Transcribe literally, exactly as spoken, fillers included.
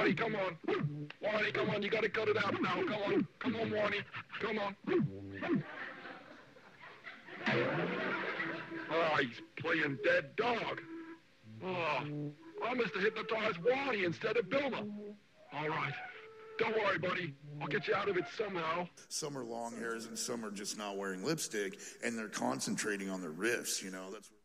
Ronnie, come on. Ronnie, come on, you gotta cut it out now. Come on. Come on, Ronnie. Come on. Oh, he's playing dead dog. Oh, I must have hypnotized Ronnie instead of Bilma. All right. Don't worry, buddy. I'll get you out of it somehow. Some are long hairs and some are just not wearing lipstick, and they're concentrating on their riffs, you know. That's